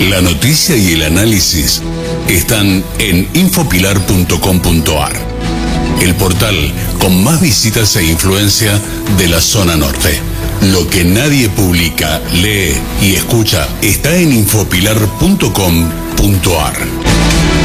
La noticia y el análisis están en infopilar.com.ar, el portal con más visitas e influencia de la zona norte. Lo que nadie publica, lee y escucha está en infopilar.com.ar.